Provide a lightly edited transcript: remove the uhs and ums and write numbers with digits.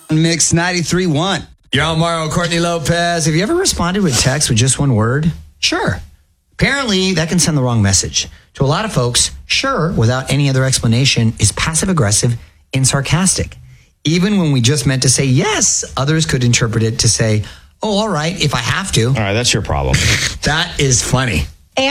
Mix 93.1. You're on Mario Courtney Lopez. Have you ever responded with text with just one word? Sure. Apparently, that can send the wrong message. To a lot of folks, sure, without any other explanation, is passive-aggressive and sarcastic. Even when we just meant to say yes, others could interpret it to say, oh, all right, if I have to. All right, that's your problem. That is funny.